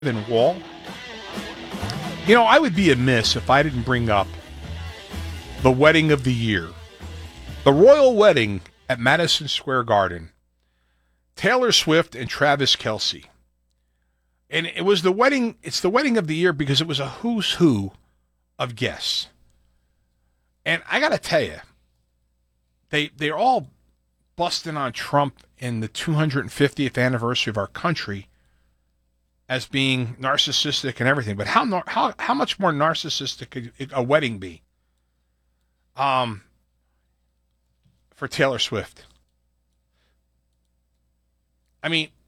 and Wall. You know, I would be amiss if I didn't bring up the wedding of the year. The royal wedding at Madison Square Garden. Taylor Swift and Travis Kelce. And it was the wedding, it's the wedding of the year because it was a who's who of guests. And I got to tell you, they're all busting on Trump in the 250th anniversary of our country as being narcissistic and everything. But how much more narcissistic could a wedding be? For Taylor Swift. I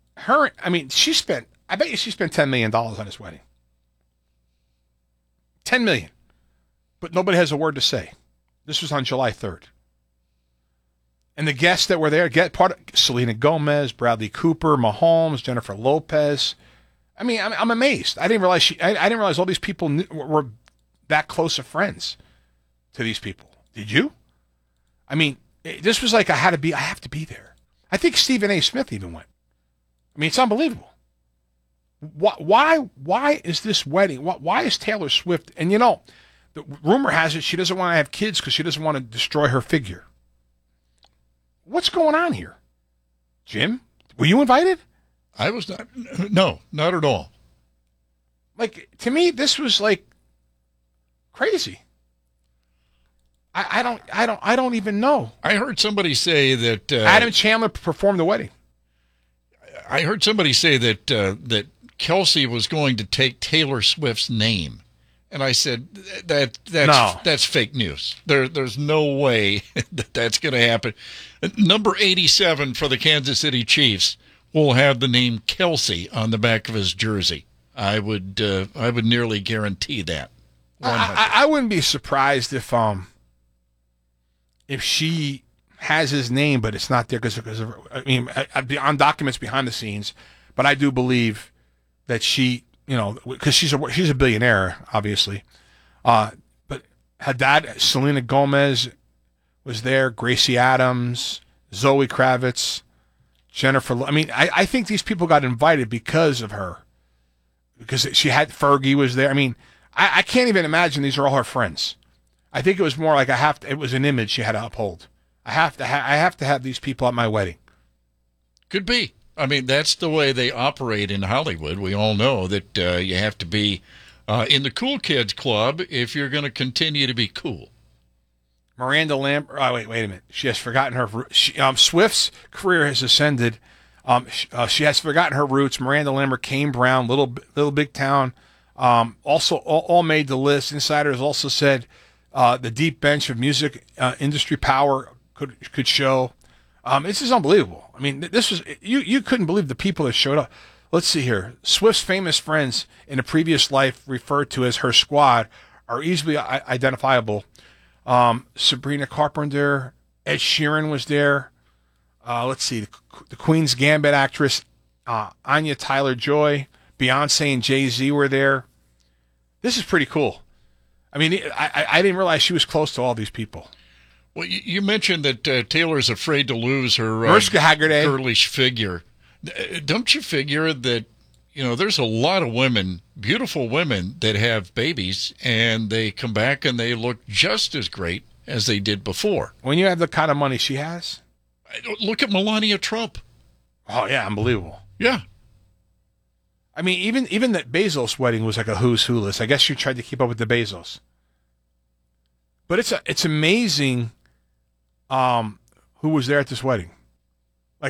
bet you she spent $10 million on his wedding. $10 million. But nobody has a word to say. This was on July 3rd. And the guests that were there, Selena Gomez, Bradley Cooper, Mahomes, Jennifer Lopez. I mean, I'm amazed. I didn't realize all these people were that close of friends to these people. Did you? I mean, this was like I have to be there. I think Stephen A. Smith even went. I mean, it's unbelievable. Why is this wedding? Why is Taylor Swift? And you know, the rumor has it she doesn't want to have kids because she doesn't want to destroy her figure. What's going on here? Jim, were you invited? I was not. No, not at all. Like, to me, this was like crazy. I don't even know. I heard somebody say that Adam Chandler performed the wedding. I heard somebody say that that Kelce was going to take Taylor Swift's name, and I said that's fake news. There's no way that's going to happen. Number 87 for the Kansas City Chiefs will have the name Kelce on the back of his jersey. I would nearly guarantee that. I wouldn't be surprised if she has his name, but it's not there because of, I'd be on documents behind the scenes, but I do believe that she, because she's a billionaire, obviously. But her dad, Selena Gomez, was there. Gracie Adams, Zoe Kravitz, Jennifer. I think these people got invited because of her, because she had Fergie was there. I can't even imagine these are all her friends. I think it was more like it was an image she had to uphold. I have to have these people at my wedding. Could be. That's the way they operate in Hollywood. We all know that you have to be in the cool kids club if you're going to continue to be cool. Miranda Lambert. Oh, wait a minute. She has forgotten her. Swift's career has ascended. She has forgotten her roots. Miranda Lambert, Kane Brown, Little Big Town. Also, all made the list. Insiders also said the deep bench of music industry power could show. This is unbelievable. This was you couldn't believe the people that showed up. Let's see here. Swift's famous friends in a previous life, referred to as her squad, are easily identifiable. Sabrina Carpenter, Ed Sheeran was there. Let's see, the Queen's Gambit actress, Anya Taylor-Joy, Beyonce and Jay-Z were there. This is pretty cool. I didn't realize she was close to all these people. Well, you mentioned that Taylor's afraid to lose her Mariska Hargitay girlish figure. Don't you figure that, there's a lot of women, beautiful women, that have babies, and they come back and they look just as great as they did before. When you have the kind of money she has? Look at Melania Trump. Oh, yeah, unbelievable. Yeah. Even that Bezos wedding was like a who's who list. I guess you tried to keep up with the Bezos. But it's amazing who was there at this wedding. Like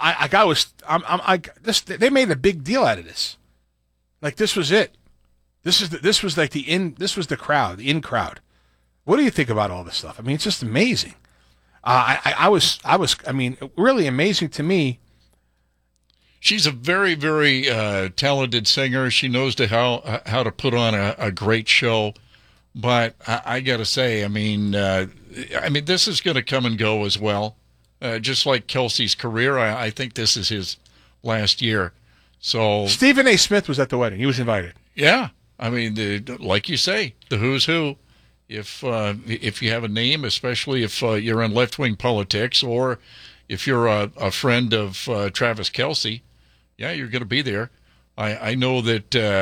they made a big deal out of this. Like this was it. This was the crowd, the in crowd. What do you think about all this stuff? It's just amazing. I was really amazing to me. She's a very, very talented singer. She knows how to put on a great show. But I got to say, this is going to come and go as well. Just like Kelce's career, I think this is his last year. So Stephen A. Smith was at the wedding. He was invited. Yeah. Like you say, the who's who. If you have a name, especially if you're in left-wing politics or if you're a friend of Travis Kelce, yeah, you're going to be there. I know that